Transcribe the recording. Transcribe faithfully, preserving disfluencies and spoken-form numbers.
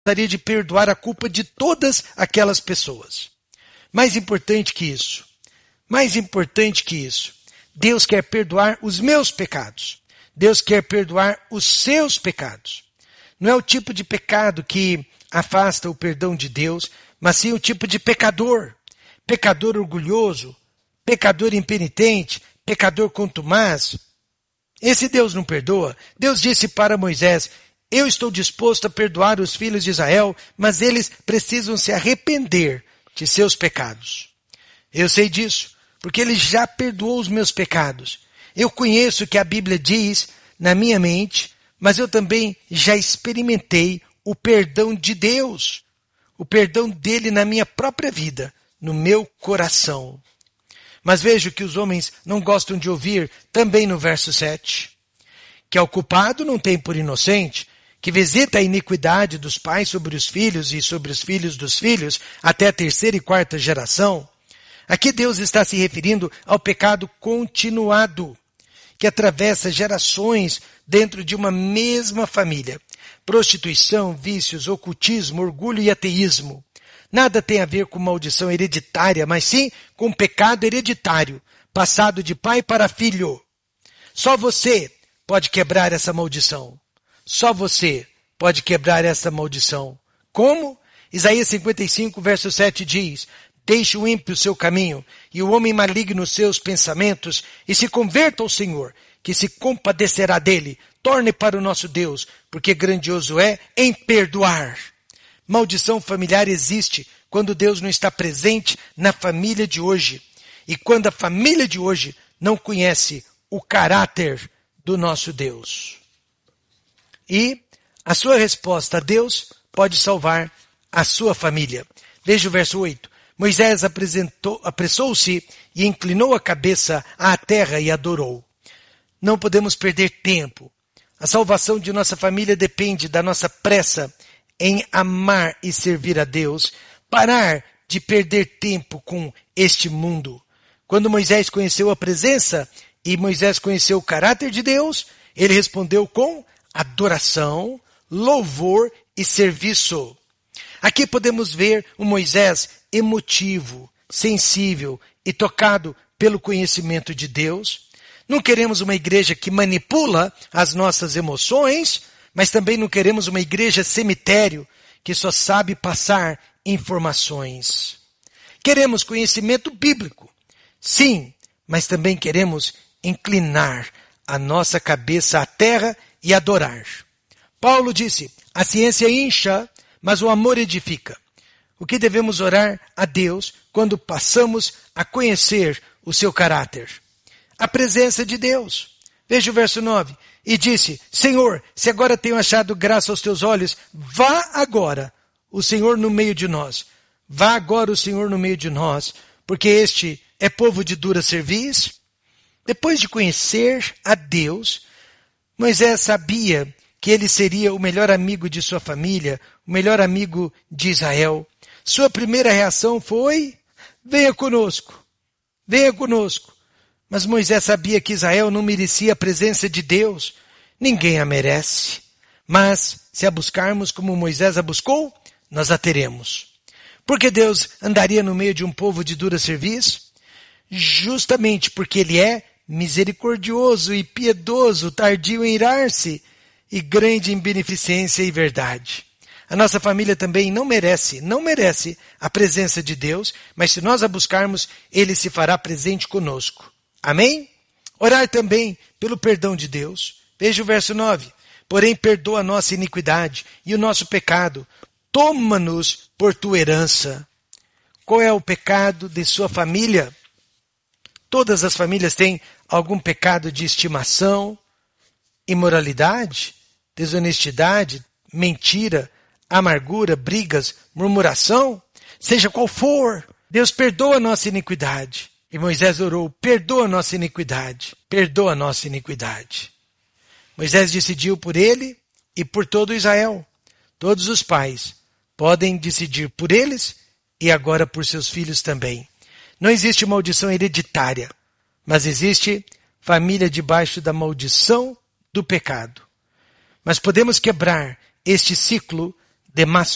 gostaria de perdoar a culpa de todas aquelas pessoas. Mais importante que isso, mais importante que isso, Deus quer perdoar os meus pecados. Deus quer perdoar os seus pecados. Não é o tipo de pecado que afasta o perdão de Deus, mas sim o tipo de pecador. Pecador orgulhoso, pecador impenitente, pecador contumaz. Esse Deus não perdoa. Deus disse para Moisés: eu estou disposto a perdoar os filhos de Israel, mas eles precisam se arrepender de seus pecados. Eu sei disso, porque Ele já perdoou os meus pecados. Eu conheço o que a Bíblia diz na minha mente, mas eu também já experimentei o perdão de Deus, o perdão dele na minha própria vida, no meu coração. Mas vejo que os homens não gostam de ouvir também no verso sete, que ao culpado não tem por inocente, que visita a iniquidade dos pais sobre os filhos e sobre os filhos dos filhos, até a terceira e quarta geração. Aqui Deus está se referindo ao pecado continuado, que atravessa gerações dentro de uma mesma família. Prostituição, vícios, ocultismo, orgulho e ateísmo. Nada tem a ver com maldição hereditária, mas sim com pecado hereditário, passado de pai para filho. Só você pode quebrar essa maldição. Só você pode quebrar essa maldição. Como? Isaías cinquenta e cinco, verso sete diz: deixe o ímpio o seu caminho, e o homem maligno os seus pensamentos, e se converta ao Senhor, que se compadecerá dele. Torne para o nosso Deus, porque grandioso é em perdoar. Maldição familiar existe quando Deus não está presente na família de hoje, e quando a família de hoje não conhece o caráter do nosso Deus. E a sua resposta a Deus pode salvar a sua família. Veja o verso oito. Moisés apresentou, apressou-se e inclinou a cabeça à terra e adorou. Não podemos perder tempo. A salvação de nossa família depende da nossa pressa em amar e servir a Deus, parar de perder tempo com este mundo. Quando Moisés conheceu a presença e Moisés conheceu o caráter de Deus, ele respondeu com adoração, louvor e serviço. Aqui podemos ver um Moisés emotivo, sensível e tocado pelo conhecimento de Deus. Não queremos uma igreja que manipula as nossas emoções, mas também não queremos uma igreja cemitério que só sabe passar informações. Queremos conhecimento bíblico, sim, mas também queremos inclinar a nossa cabeça à terra e adorar. Paulo disse: a ciência incha, mas o amor edifica. O que devemos orar a Deus quando passamos a conhecer o seu caráter? A presença de Deus. Veja o verso nove. E disse: Senhor, se agora tenho achado graça aos teus olhos, vá agora o Senhor no meio de nós. Vá agora o Senhor no meio de nós, porque este é povo de dura cerviz. Depois de conhecer a Deus, Moisés sabia que ele seria o melhor amigo de sua família, o melhor amigo de Israel. Sua primeira reação foi: venha conosco, venha conosco. Mas Moisés sabia que Israel não merecia a presença de Deus. Ninguém a merece. Mas, se a buscarmos como Moisés a buscou, nós a teremos. Por que Deus andaria no meio de um povo de dura cerviz? Justamente porque Ele é misericordioso e piedoso, tardio em irar-se e grande em beneficência e verdade. A nossa família também não merece, não merece a presença de Deus, mas se nós a buscarmos, Ele se fará presente conosco. Amém? Orar também pelo perdão de Deus. Veja o verso nove. Porém, perdoa a nossa iniquidade e o nosso pecado. Toma-nos por tua herança. Qual é o pecado de sua família? Todas as famílias têm algum pecado de estimação, imoralidade, desonestidade, mentira, amargura, brigas, murmuração. Seja qual for, Deus perdoa a nossa iniquidade. E Moisés orou: perdoa a nossa iniquidade, perdoa a nossa iniquidade. Moisés decidiu por ele e por todo Israel. Todos os pais podem decidir por eles e agora por seus filhos também. Não existe maldição hereditária, mas existe família debaixo da maldição do pecado. Mas podemos quebrar este ciclo de má